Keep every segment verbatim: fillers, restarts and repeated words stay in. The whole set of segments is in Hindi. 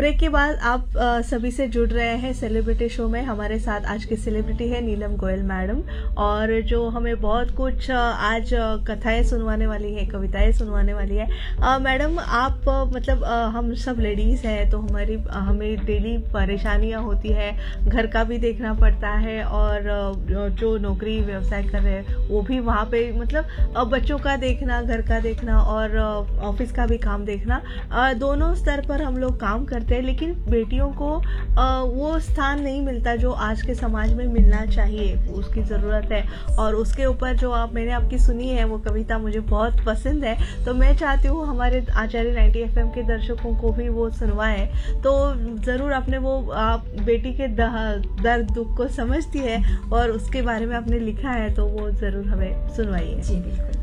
ब्रेक के बाद आप आ, सभी से जुड़ रहे हैं सेलिब्रिटी शो में। हमारे साथ आज की सेलिब्रिटी है नीलम गोयल मैडम, और जो हमें बहुत कुछ आ, आज आ, कथाएं सुनवाने वाली है, कविताएं सुनवाने वाली है। आ, मैडम आप आ, मतलब आ, हम सब लेडीज़ हैं तो हमारी आ, हमें डेली परेशानियां होती है, घर का भी देखना पड़ता है, और आ, जो नौकरी व्यवसाय कर रहे हैं वो भी वहाँ पे मतलब आ, बच्चों का देखना, घर का देखना और ऑफिस का भी काम देखना, आ, दोनों स्तर पर हम लोग काम करते हैं, लेकिन बेटियों को आ, वो स्थान नहीं मिलता जो आज के समाज में मिलना चाहिए, उसकी ज़रूरत है। और उसके ऊपर जो आप मैंने आपकी सुनी है वो कविता मुझे बहुत पसंद है, तो मैं चाहती हूँ हमारे आचार्य नाइंटी एफ एम के दर्शकों को भी वो सुनवाएं। तो ज़रूर आपने वो आप बेटी के दर्द दुख को समझती है और उसके बारे में आपने लिखा है, तो वो ज़रूर हमें सुनवाइए। जी बिल्कुल।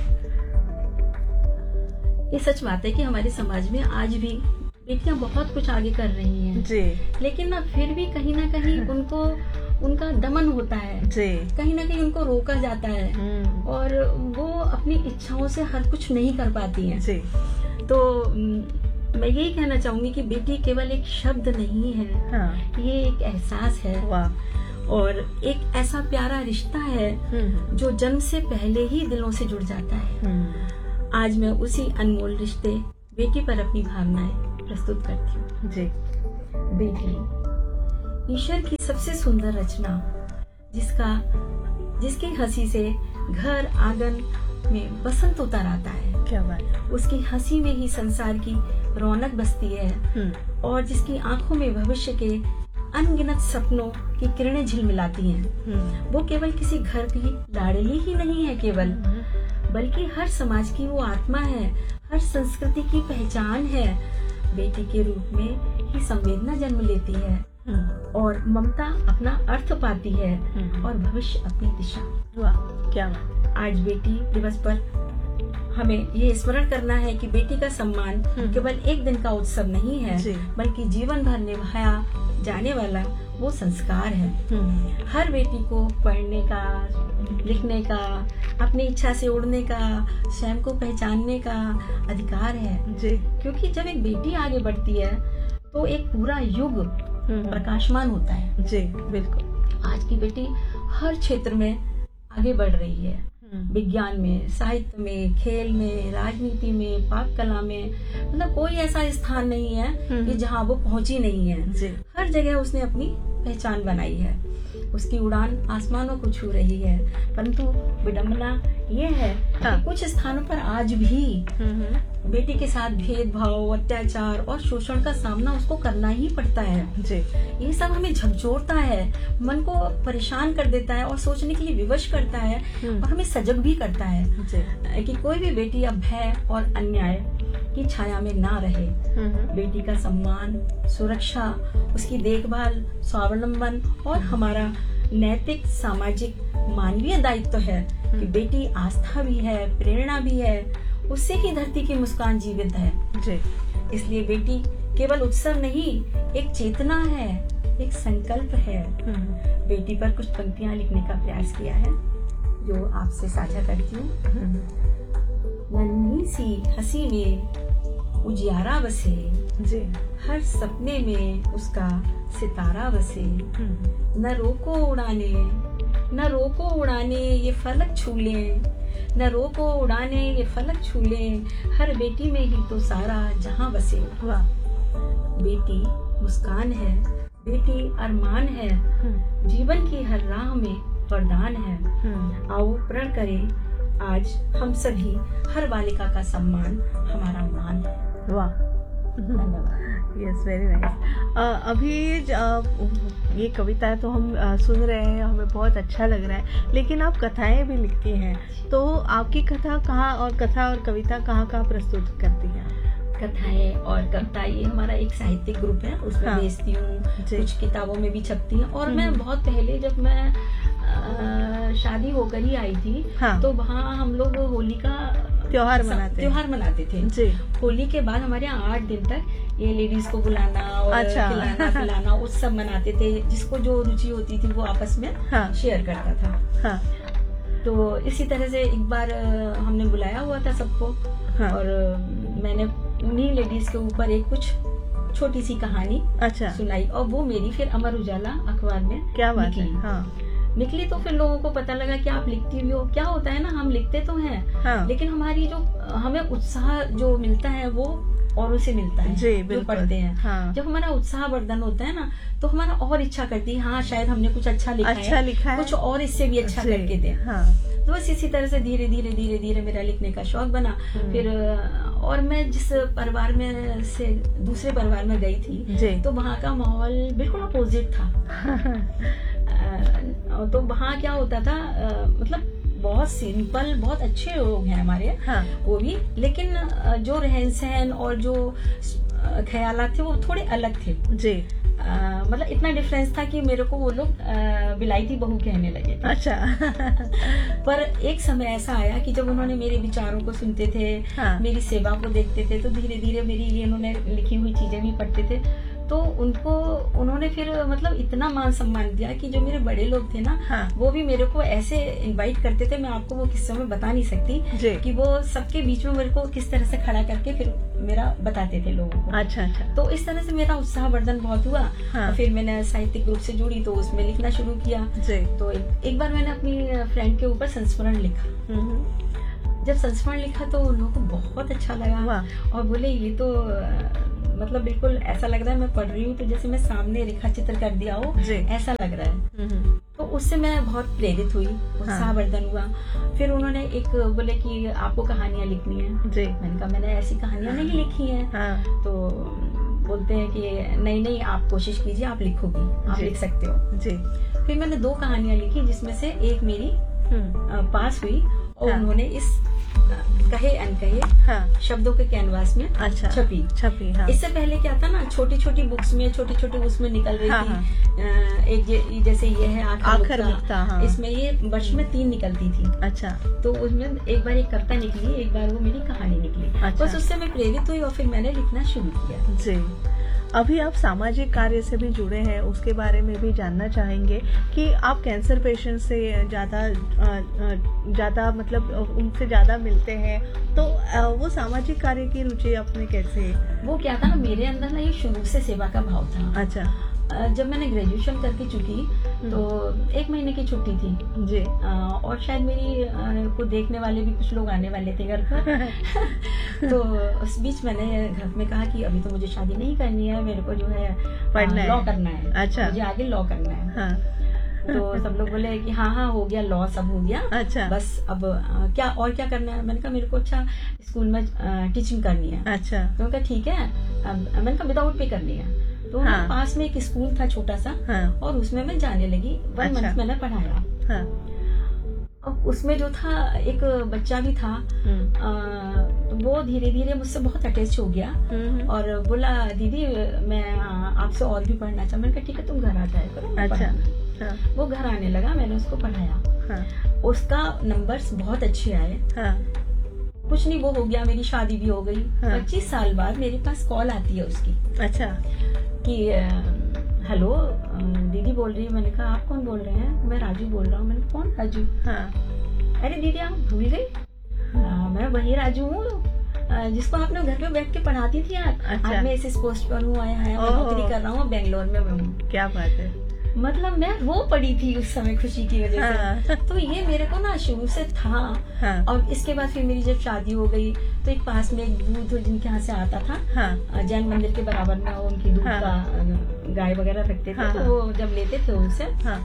ये सच बात है कि हमारे समाज में आज भी बेटियां बहुत कुछ आगे कर रही हैं जी, लेकिन ना फिर भी कहीं ना कहीं उनको उनका दमन होता है जी, कहीं ना कहीं उनको रोका जाता है और वो अपनी इच्छाओं से हर कुछ नहीं कर पाती हैं जी। तो मैं यही कहना चाहूंगी कि बेटी केवल एक शब्द नहीं है, हाँ। ये एक एहसास है। वाह। और एक ऐसा प्यारा रिश्ता है जो जन्म से पहले ही दिलों से जुड़ जाता है। आज मैं उसी अनमोल रिश्ते बेटी पर अपनी भावनाएं प्रस्तुत करती हूँ। जी। बेटी ईश्वर की सबसे सुंदर रचना, जिसका जिसकी हंसी से घर आंगन में बसंत उतर आता है। क्या बात। उसकी हंसी में ही संसार की रौनक बसती है और जिसकी आंखों में भविष्य के अनगिनत सपनों की किरणें झिलमिलाती हैं। वो केवल किसी घर की लाडली ही नहीं है केवल, बल्कि हर समाज की वो आत्मा है, हर संस्कृति की पहचान है। बेटी के रूप में ही संवेदना जन्म लेती है और ममता अपना अर्थ पाती है और भविष्य अपनी दिशा। वाह, क्या बात। आज बेटी दिवस पर हमें ये स्मरण करना है कि बेटी का सम्मान केवल एक दिन का उत्सव नहीं है, बल्कि जीवन भर निभाया जाने वाला वो संस्कार है। हर बेटी को पढ़ने का, लिखने का, अपनी इच्छा से उड़ने का, स्वयं को पहचानने का अधिकार है जी। क्योंकि जब एक बेटी आगे बढ़ती है तो एक पूरा युग प्रकाशमान होता है। जी बिल्कुल। आज की बेटी हर क्षेत्र में आगे बढ़ रही है, विज्ञान में, साहित्य में, खेल में, राजनीति में, पाक कला में, मतलब कोई ऐसा स्थान नहीं है कि जहाँ वो पहुंची नहीं है। जी। हर जगह उसने अपनी पहचान बनाई है, उसकी उड़ान आसमानों को छू रही है। परंतु विडंबना ये है हाँ। कि कुछ स्थानों पर आज भी बेटी के साथ भेदभाव, अत्याचार और शोषण का सामना उसको करना ही पड़ता है। जी। ये सब हमें झकझोरता है, मन को परेशान कर देता है और सोचने के लिए विवश करता है और हमें सजग भी करता है जी। कि कोई भी बेटी अब भय और अन्याय की छाया में ना रहे। बेटी का सम्मान, सुरक्षा, उसकी देखभाल, स्वावलंबन और हमारा नैतिक, सामाजिक, मानवीय दायित्व है कि बेटी आस्था भी है, प्रेरणा भी है, उससे ही धरती की मुस्कान जीवित है जी। इसलिए बेटी केवल उत्सव नहीं, एक चेतना है, एक संकल्प है। बेटी पर कुछ पंक्तियां लिखने का प्रयास किया है जो आपसे साझा करती हूँ। नन्ही सी हंसी में उजियारा बसे जी, हर सपने में उसका सितारा बसे। न रोको उड़ाने, न रोको उड़ाने ये फलक छूले, न रोको उड़ाने ये फलक छूले, हर बेटी में ही तो सारा जहां बसे। वाह। बेटी मुस्कान है, बेटी अरमान है, जीवन की हर राह में वरदान है। आओ प्रण करें आज हम सभी, हर बालिका का सम्मान हमारा मान है। वाह, धन्यवाद। Yes, very nice. अभी uh, ये कविता तो हम uh, सुन रहे हैं, हमें बहुत अच्छा लग रहा है, लेकिन आप कथाएं भी लिखती हैं, तो आपकी कथा कहाँ और कथा और कविता कहाँ कहाँ प्रस्तुत करती हैं? कथाएं और कविता ये हमारा एक साहित्यिक ग्रुप है, उसमें हाँ। बेचती हूँ, कुछ किताबों में भी छपती हैं। और मैं बहुत पहले जब मैं आ, शादी होकर ही आई थी हाँ। तो वहाँ हम लोग होली का त्योहार मनाते त्योहार मनाते थे जी। होली के बाद हमारे यहाँ आठ दिन तक ये लेडीज को बुलाना और अच्छा। खिलाना पिलाना उत्सव मनाते थे, जिसको जो रुचि होती थी वो आपस में हाँ। शेयर करता था हाँ। तो इसी तरह से एक बार हमने बुलाया हुआ था सबको हाँ। और मैंने उन्हीं लेडीज के ऊपर एक कुछ छोटी सी कहानी अच्छा सुनाई, और वो मेरी फिर अमर उजाला अखबार में क्या बात निकली। है। हाँ निकली तो फिर लोगों को पता लगा कि आप लिखती भी हो। क्या होता है ना, हम लिखते तो हैं, हाँ लेकिन हमारी जो हमें उत्साह जो मिलता है वो औरों से मिलता है जी जो बिल्कुल पढ़ते हैं। हाँ जब हमारा उत्साह वर्धन होता है ना, तो हमारा और इच्छा करती है, हाँ शायद हमने कुछ अच्छा लिखा अच्छा है, लिखा है कुछ और इससे भी अच्छा जी, करके दें। हाँ तो बस इसी तरह से धीरे धीरे धीरे धीरे मेरा लिखने का शौक बना। हम्म। फिर और मैं जिस परिवार में से दूसरे परिवार में गई थी, जी तो वहाँ का माहौल बिल्कुल अपोजिट था। अ, तो वहाँ क्या होता था, अ, मतलब बहुत सिंपल, बहुत अच्छे लोग हैं हमारे, हाँ वो भी, लेकिन अ, जो रहन सहन और जो अ, ख्यालात थे वो थोड़े अलग थे। जी अ, मतलब इतना डिफरेंस था कि मेरे को वो लोग अ, विलायती बहू कहने लगे थे। अच्छा पर एक समय ऐसा आया कि जब उन्होंने मेरे विचारों को सुनते थे, हाँ मेरी सेवा को देखते थे, तो धीरे धीरे मेरी ये उन्होंने लिखी हुई चीजें भी पढ़ते थे, तो उनको उन्होंने फिर मतलब इतना मान सम्मान दिया कि जो मेरे बड़े लोग थे ना, हाँ वो भी मेरे को ऐसे इनवाइट करते थे, मैं आपको वो किस्सों में बता नहीं सकती जी कि वो सबके बीच में मेरे को किस तरह से खड़ा करके फिर मेरा बताते थे लोगों को। अच्छा अच्छा तो इस तरह से मेरा उत्साह वर्धन बहुत हुआ। हाँ और फिर मैंने साहित्यिक ग्रुप से जुड़ी तो उसमें लिखना शुरू किया। जी तो एक, एक बार मैंने अपनी फ्रेंड के ऊपर संस्मरण लिखा। हम्म। जब संस्मरण लिखा तो उन लोगों को बहुत अच्छा लगा, वाह और बोले ये तो अ, मतलब बिल्कुल ऐसा लग रहा है मैं पढ़ रही हूँ तो जैसे मैं सामने रेखा चित्र कर दिया हो, जी ऐसा लग रहा है। हम्म। तो उससे मैं बहुत प्रेरित हुई, उत्साहवर्धन हुआ। फिर उन्होंने एक बोले कि आपको कहानियां लिखनी है। जी मैंने कहा मैंने ऐसी कहानियां नहीं लिखी हैं। हाँ तो बोलते हैं कि नहीं नहीं आप कोशिश कीजिए, आप लिखोगी, आप जी। लिख सकते हो। जी फिर मैंने दो कहानियां लिखी, जिसमें से एक मेरी हम्म। अ, पास हुई, और हाँ। उन्होंने इस अ, कहे अनकहे हाँ शब्दों के कैनवास में अच्छा छपी। छपी हाँ इससे पहले क्या था ना, छोटी छोटी बुक्स में छोटी छोटी उसमें निकल रही हाँ, थी। हाँ। अ, एक जे- जैसे ये है आखिर आखिर मुक्ता, हाँ। इसमें ये वर्ष में तीन निकलती थी। अच्छा तो उसमें एक बार एक कविता निकली, एक बार वो मेरी कहानी निकली। अच्छा। बस उससे मैं प्रेरित हुई और फिर मैंने लिखना शुरू किया। जी अभी आप सामाजिक कार्य से भी जुड़े हैं, उसके बारे में भी जानना चाहेंगे कि आप कैंसर पेशेंट से ज़्यादा ज़्यादा मतलब उनसे ज़्यादा मिलते हैं, तो अ, वो सामाजिक कार्य की रुचि आपने कैसे? वो क्या था ना, मेरे अंदर ना ये शुरू से सेवा का भाव था। अच्छा अ, जब मैंने ग्रेजुएशन करके चुकी तो एक महीने की छुट्टी थी। जी अ, और शायद मेरी अ, को देखने वाले भी कुछ लोग आने वाले थे घर पर। तो उस बीच मैंने घर में कहा कि अभी तो मुझे शादी नहीं करनी है, मेरे को जो है पढ़ना है। लॉ करना है। अच्छा। मुझे आगे लॉ करना है। हाँ तो सब लोग बोले कि हाँ हाँ हो गया, लॉ सब हो गया, अच्छा बस अब अ, क्या और क्या करना है। मैंने कहा मेरे को अच्छा स्कूल में टीचिंग करनी है। अच्छा तो उन्होंने कहा ठीक है, अब मैंने कहा विदाउट पे करनी है। तो हाँ। हाँ। पास में एक स्कूल था छोटा सा, हाँ और उसमें मैं जाने लगी। वन अच्छा। मंथ मैंने पढ़ाया। हाँ अब उसमें जो था एक बच्चा भी था, हम्म, अ, तो वो धीरे धीरे मुझसे बहुत अटैच हो गया हम्म, और बोला दीदी मैं अ, आपसे और भी पढ़ना चाहता। मैंने कहा ठीक है तुम घर आ जाए करो, मैं अच्छा पढ़ाऊंगी। हाँ वो घर आने लगा, मैंने उसको पढ़ाया। हाँ उसका नंबर्स बहुत अच्छे आए। हाँ कुछ नहीं, वो हो गया, मेरी शादी भी हो गई। हाँ। पच्चीस साल बाद मेरे पास कॉल आती है उसकी अच्छा कि अ, हेलो अ, दीदी बोल रही है। मैंने कहा आप कौन बोल रहे हैं? मैं राजू बोल रहा हूँ। मैंने कहा कौन राजू? हाँ अरे दीदी आप भूल गई, अ, मैं वही राजू हूँ अ, जिसको आपने घर पे बैठ के पढ़ाती थी यार। अच्छा। आज मैं इस इस पोस्ट पर हूँ, आया है, मैं ओह। नौकरी कर रहा हूँ, बेंगलोर में मैं हूँ। क्या बात है। मतलब मैं वो पढ़ी थी उस समय खुशी की वजह हाँ। से। तो ये मेरे को ना शुरू से था। हाँ और इसके बाद फिर मेरी जब शादी हो गई तो एक पास में एक दूध जिनके यहाँ से आता था, हाँ जैन मंदिर के बराबर में, वो उनकी दूध हाँ। का अ, गाय वगैरह रखते थे। हाँ, तो हाँ। वो जब लेते थे उनसे, हाँ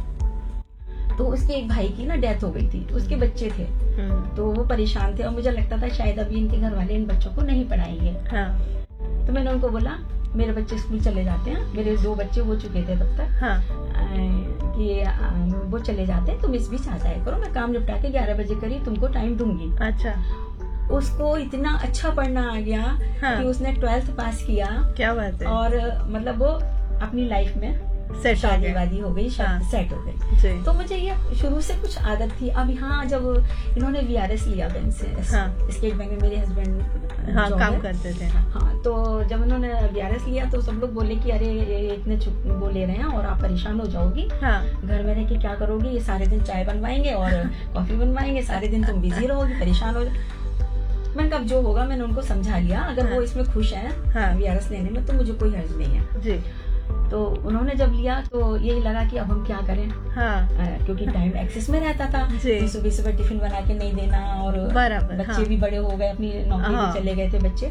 तो उसके एक भाई की ना डेथ हो गई थी, उसके बच्चे थे। हम्म, तो वो परेशान थे और मुझे लगता था शायद अभी इनके घर वाले इन बच्चों को नहीं पढ़ाएंगे। हाँ तो मैंने उनको बोला मेरे बच्चे स्कूल चले जाते हैं, मेरे दो बच्चे हो चुके थे तब तक, हाँ अ, कि अ, वो चले जाते हैं, तुम इस बीच आ जाया करो, मैं काम निपटा के ग्यारह बजे करीब तुमको टाइम दूंगी। अच्छा उसको इतना अच्छा पढ़ना आ गया हाँ। कि उसने ट्वेल्थ पास किया क्या बात है। और मतलब वो अपनी लाइफ में सेट हो शादी गया। वादी हो गई, हाँ। सेट हो गई। जी तो मुझे ये शुरू से कुछ आदत थी। अब यहाँ जब इन्होंने वीआरएस लिया बैंक से, हाँ। स्टेट बैंक में मेरे हस्बैंड हाँ काम करते थे। हाँ हाँ, तो जब उन्होंने वीआरएस लिया तो सब लोग बोले कि अरे ये इतने छुट वो ले रहे हैं और आप परेशान हो जाओगी, हाँ घर में रह के क्या करोगी, ये सारे दिन चाय बनवाएंगे और कॉफी बनवाएंगे, सारे दिन तुम बिजी रहोगी, परेशान हो। मैंने कहा अब जो होगा, मैंने उनको समझा लिया, अगर हाँ। वो इसमें खुश हैं हाँ। वीआरएस लेने में तो मुझे कोई हर्ज नहीं है जी। तो उन्होंने जब लिया तो यही लगा कि अब हम क्या करें, हाँ। आ, क्योंकि टाइम एक्सेस में रहता था, जी। सुबह सुबह टिफिन बना के नहीं देना, और बराबर, बच्चे हाँ। भी बड़े हो गए, अपनी नौकरी हाँ। पे चले गए थे बच्चे।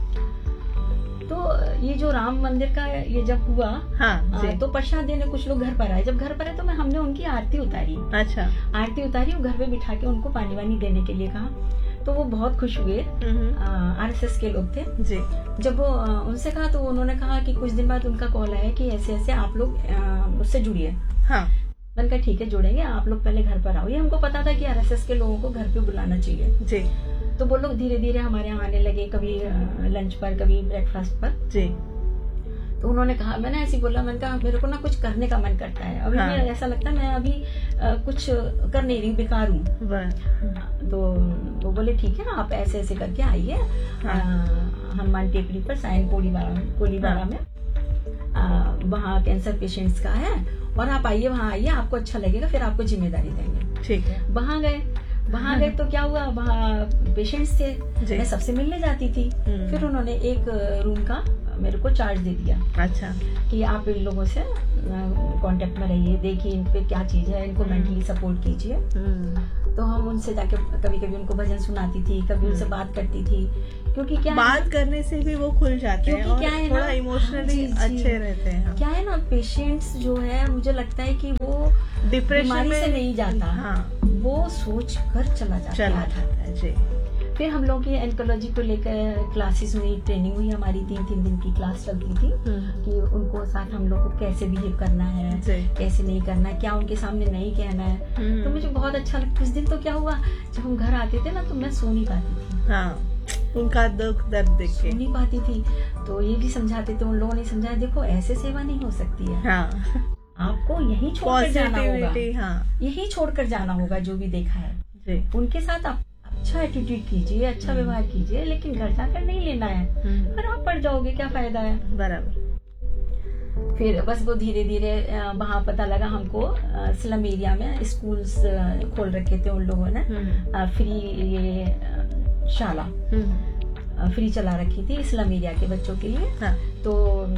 तो ये जो राम मंदिर का ये जब हुआ, हाँ, आ, जी। तो प्रसाद देने कुछ लोग घर पर आए। जब घर पर आए तो मैं हमने उनकी आरती उतारी। अच्छा। आरती उतारी और घर पे बिठा के उनको पानी वानी देने के लिए कहा, तो वो बहुत खुश हुए। आरएसएस के लोग थे जी। जब वो आ, उनसे कहा तो उन्होंने कहा कि कुछ दिन बाद उनका कॉल आया कि ऐसे ऐसे आप लोग उससे जुड़िए। हाँ। मैंने कहा ठीक है जुड़ेंगे, आप लोग पहले घर पर आओ। ये हमको पता था कि आरएसएस के लोगों को घर पे बुलाना चाहिए। जी। तो वो लोग धीरे धीरे हमारे यहाँ आने लगे, कभी लंच पर, कभी ब्रेकफास्ट पर। जी। तो उन्होंने कहा, मैंने ऐसे बोला, मैंने कहा मेरे को ना कुछ करने का मन करता है अभी। हाँ। मैं ऐसा लगता है मैं अभी आ, कुछ कर नहीं रही, बेकार हूँ। तो वो बोले ठीक है आप ऐसे ऐसे करके आइए हनुमान टेकरी पर साइन कोलीबाड़ा कोलीबाड़ा में, वहाँ कैंसर पेशेंट्स का है, और आप आइए, वहाँ आइए, आपको अच्छा लगेगा, फिर आपको जिम्मेदारी देंगे। ठीक है। वहाँ गए वहाँ गए तो क्या हुआ, वहाँ पेशेंट्स थे, मैं सबसे मिलने जाती थी। फिर उन्होंने एक रूम का मेरे को चार्ज दे दिया। अच्छा। कि आप इन लोगों से कांटेक्ट में रहिए, देखिए इन पे क्या चीज है, इनको मेंटली सपोर्ट कीजिए। तो हम उनसे जाके कभी कभी उनको भजन सुनाती थी, कभी उनसे बात करती थी, क्योंकि क्या बात करने से भी वो खुल जाते हैं और क्या है थोड़ा इमोशनली अच्छे रहते हैं। क्या है ना, पेशेंट्स जो है मुझे लगता है कि वो डिप्रेशन में से नहीं जाता। हाँ। वो सोच कर चला जाता चला जाता है। जी। फिर हम लोग की एंकोलॉजी को लेकर क्लासेस हुई, ट्रेनिंग हुई, हमारी तीन तीन दिन की क्लास चलती थी कि उनको साथ हम लोग को कैसे बिहेव करना है, कैसे नहीं करना है, क्या उनके सामने नहीं कहना है। तो मुझे बहुत अच्छा लगता। उस दिन तो क्या हुआ, जब हम घर आते थे ना तो मैं सो नहीं पाती थी। हाँ। उनका दुख दर्द देख के सो नहीं पाती थी। तो ये भी समझाते थे, उन लोगों ने समझाया, देखो ऐसे सेवा नहीं हो सकती है। हाँ। आपको यही छोड़कर जाना होगा। हाँ। यही छोड़कर जाना होगा जो भी देखा है। जी। उनके साथ आप अच्छा एटीट्यूड कीजिए, अच्छा व्यवहार कीजिए, लेकिन घर जाकर नहीं लेना है, फिर आप पड़ जाओगे, क्या फायदा है। बराबर। फिर बस वो धीरे धीरे वहाँ पता लगा हमको, स्लम एरिया में स्कूल्स खोल रखे थे उन लोगों ने, फ्री ये शाला फ्री चला रखी थी इस्लाम एरिया के बच्चों के लिए। हाँ। तो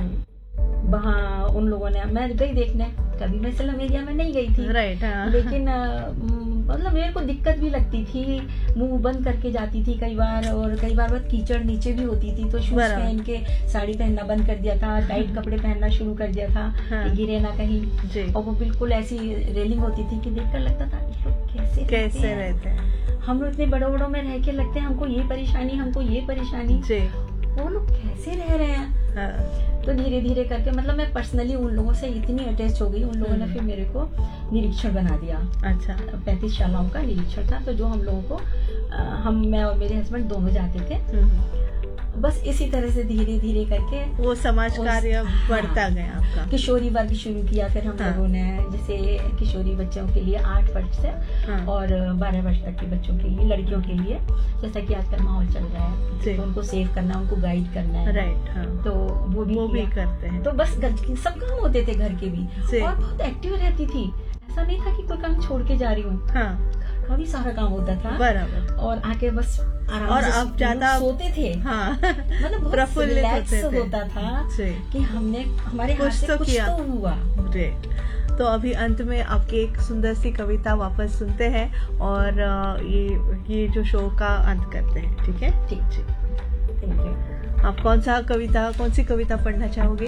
वहाँ उन लोगों ने, मैं गई देखने, कभी मैं इस्लाम एरिया में नहीं गई थी। राइट। हाँ। लेकिन मतलब मेरे को दिक्कत भी लगती थी, मुंह बंद करके जाती थी कई बार, और कई बार बहुत कीचड़ नीचे भी होती थी, तो शूज पहन के साड़ी पहनना बंद कर दिया था, टाइट कपड़े पहनना शुरू कर दिया था। हाँ। गिरे ना कहीं। और वो बिल्कुल ऐसी रेलिंग होती थी कि देखकर लगता था कैसे कैसे रहते हैं, हम लोग इतने बड़े बड़ों में रह के लगते हैं हमको ये परेशानी, हमको ये परेशानी, वो लोग कैसे रह रहे हैं। हाँ। तो धीरे धीरे करके मतलब मैं पर्सनली उन लोगों से इतनी अटैच हो गई, उन लोगों ने फिर मेरे को निरीक्षण बना दिया। अच्छा। पैंतीस शालाओं का निरीक्षण था, तो जो हम लोगों को आ, हम मैं और मेरे हस्बैंड दोनों जाते थे। बस इसी तरह से धीरे धीरे करके वो समाज कार्य बढ़ता गया आपका। किशोरी वर्ग शुरू किया फिर हम लोगों ने, जैसे किशोरी बच्चों के लिए आठ वर्ष से और बारह वर्ष तक के बच्चों के लिए, लड़कियों के लिए, जैसा कि आजकल माहौल चल रहा है, तो उनको सेव करना, उनको गाइड करना है। राइट। हाँ। तो वो भी, वो भी करते हैं। तो बस सब काम होते थे घर के भी, और बहुत एक्टिव रहती थी। ऐसा नहीं था कि कोई काम छोड़ के जा रही हूँ। हाँ। काफी सारा काम होता था। बराबर। और आके बस आराम और से अब ज्यादा सोते थे। हाँ। मतलब बहुत रिलैक्स होता था कि हमने हमारे हाथ से कुछ तो हुआ। तो अभी अंत में आपकी एक सुंदर सी कविता वापस सुनते हैं और ये ये जो शो का अंत करते हैं। ठीक है? ठीक ठीक। Thank you. आप कौन सा कविता कौन सी कविता पढ़ना चाहोगे?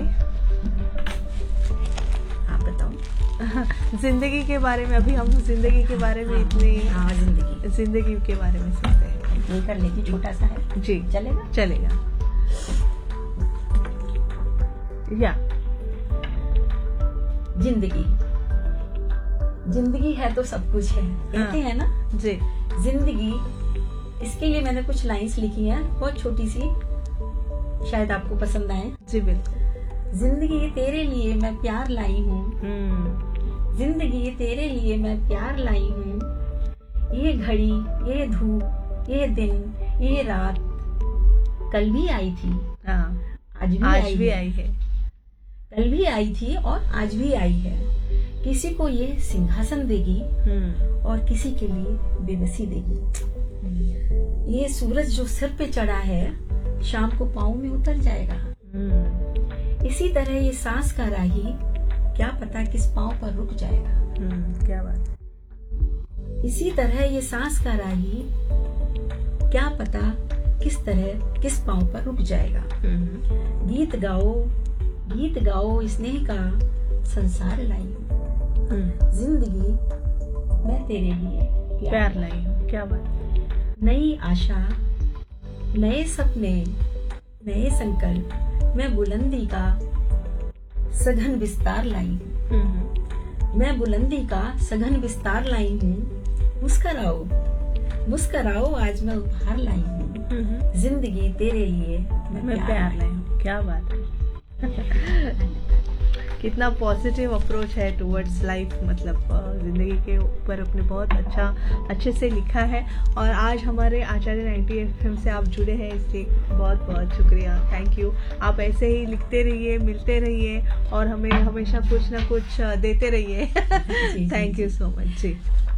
आप बताओ। जिंदगी के बारे में, अभी हम जिंदगी के बारे में इतनी हाँ, जिंदगी जिंदगी के बारे में सुनते हैं। ये कर लेती, छोटा सा है। जी। चलेगा चलेगा या जिंदगी जिंदगी है तो सब कुछ है, कहते हैं ना जी। जिंदगी, इसके लिए मैंने कुछ लाइंस लिखी हैं, बहुत छोटी सी, शायद आपको पसंद आए। जी बिल्कुल। जिंदगी तेरे लिए मैं प्यार लाई हूँ, जिंदगी तेरे लिए मैं प्यार लाई हूँ, ये घड़ी, ये धूप, ये दिन, ये रात कल भी आई थी। हाँ। आज भी आज आई भी है। आई है। कल भी आई थी और आज भी आई है। किसी को ये सिंहासन देगी और किसी के लिए बेबसी देगी। ये सूरज जो सिर पे चढ़ा है शाम को पाँव में उतर जाएगा। हम्म, इसी तरह ये सांस का राही क्या पता किस पाँव पर रुक जाएगा। हम्म, क्या बात। इसी तरह ये सांस का राही क्या पता किस तरह किस पाँव पर रुक जाएगा। हम्म, गीत गाओ गीत गाओ स्नेह का संसार लाई हूँ, हम्म, जिंदगी मैं तेरे लिए प्यार लाई हूँ, क्या बात। नई आशा नए सपने नए संकल्प मैं बुलंदी का सघन विस्तार लाई हूँ, हम्म, मैं बुलंदी का सघन विस्तार लाई हूँ। मुस्कराओ मुस्कराओ आज मैं उपहार लाई हूँ, हम्म, जिंदगी तेरे लिए मैं, मैं प्यार प्यार लाई लाई हूँ, क्या बात है। कितना पॉजिटिव अप्रोच है टुवर्ड्स लाइफ, मतलब अ, जिंदगी के ऊपर अपने बहुत अच्छा अच्छे से लिखा है। और आज हमारे आचार्य नाइंटी एफएम से आप जुड़े हैं, इसलिए बहुत बहुत शुक्रिया, थैंक यू। आप ऐसे ही लिखते रहिए, मिलते रहिए और हमें हमेशा कुछ ना कुछ अ, देते रहिए। जी, जी, thank you ji. So much ji.